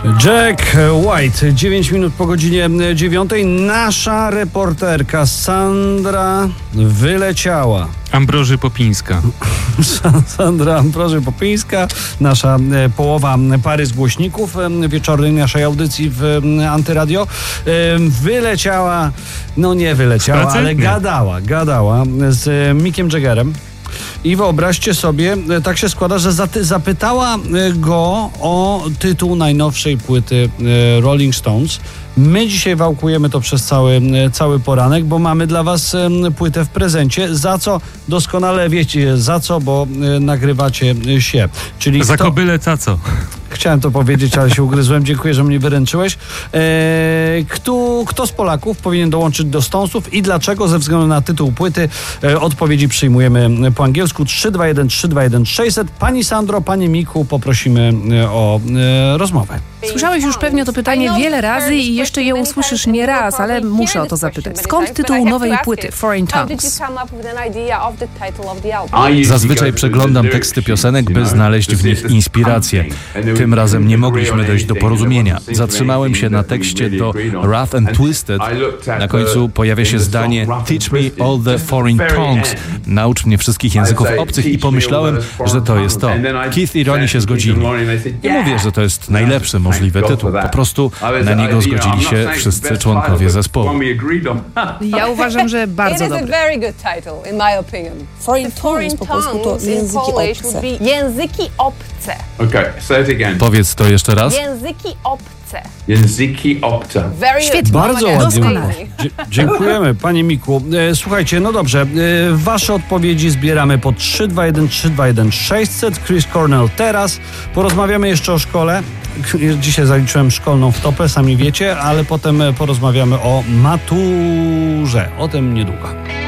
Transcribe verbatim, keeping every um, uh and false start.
Jack White, dziewięć minut po godzinie dziewiątej. Nasza reporterka Sandra wyleciała. Ambroży Popińska. Sandra Ambroży Popińska, nasza połowa pary z głośników wieczornej naszej audycji w Antyradio, wyleciała, no nie wyleciała, ale gadała, gadała z Mickiem Jaggerem. I wyobraźcie sobie, tak się składa, że zapytała go o tytuł najnowszej płyty Rolling Stones. My dzisiaj wałkujemy to przez cały, cały poranek, bo mamy dla was płytę w prezencie, za co doskonale wiecie, za co, bo nagrywacie się. Czyli za kto... kobylę za co? Chciałem to powiedzieć, ale się ugryzłem. Dziękuję, że mnie wyręczyłeś. Eee, kto, kto z Polaków powinien dołączyć do Stonesów i dlaczego? Ze względu na tytuł płyty e, odpowiedzi przyjmujemy po angielsku. trzy dwa jeden trzy dwa jeden sześćset. Pani Sandro, Pani Miku, poprosimy e, o e, rozmowę. Słyszałeś już pewnie to pytanie wiele razy i jeszcze je usłyszysz nie raz, ale muszę o to zapytać. Skąd tytuł nowej płyty Foreign Tongues? Zazwyczaj przeglądam teksty piosenek, by znaleźć w nich inspirację. Tym razem nie mogliśmy dojść do porozumienia. Zatrzymałem się na tekście do Rough and Twisted. Na końcu pojawia się zdanie Teach me all the foreign tongues. Naucz mnie wszystkich języków obcych i pomyślałem, że to jest to. Keith i Ronnie się zgodzili. Nie mówię, że to jest najlepszy możliwy tytuł. Po prostu na niego zgodzili się wszyscy członkowie zespołu. Ja uważam, że bardzo dobry. Foreign tongues po polsku to języki obce. Języki obce. Okay, say it again. Powiedz to jeszcze raz. Języki obce. Języki obce. Świetnie. Bardzo ładnie. Doskonale. Dziękujemy, Panie Miku. E, słuchajcie, no dobrze, e, wasze odpowiedzi zbieramy po trzy dwa jeden trzy dwa jeden sześćset. Chris Cornell teraz. Porozmawiamy jeszcze o szkole. Dzisiaj zaliczyłem szkolną wtopę, sami wiecie, ale potem porozmawiamy o maturze. O tym niedługo.